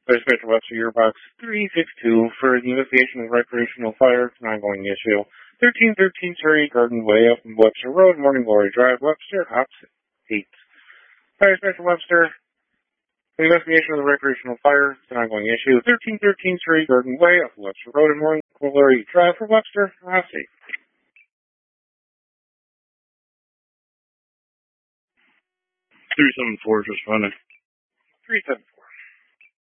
There's Metro Webster Yearbox 362 for the investigation of recreational fire. It's an ongoing issue. 1313 Cherry Garden Way up in Webster Road, Morning Glory Drive, Webster, Ops 8. Fire Special Webster. The investigation of the recreational fire. It's an ongoing issue. 1313 Cherry Garden Way up Webster Road and Morning Glory Drive for Webster, Ops 8. 374 is responding. 374.